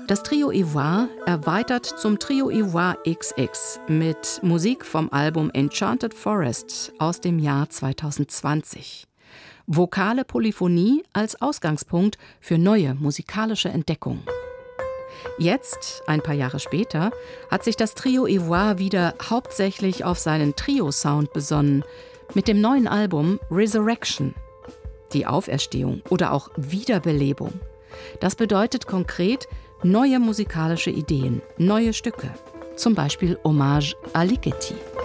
Das Trio Ivoire erweitert zum Trio Ivoire XX mit Musik vom Album Enchanted Forest aus dem Jahr 2020. Vokale Polyphonie als Ausgangspunkt für neue musikalische Entdeckungen. Jetzt, ein paar Jahre später, hat sich das Trio Ivoire wieder hauptsächlich auf seinen Trio-Sound besonnen, mit dem neuen Album Resurrection. Die Auferstehung oder auch Wiederbelebung. Das bedeutet konkret neue musikalische Ideen, neue Stücke. Zum Beispiel Hommage à Ligeti.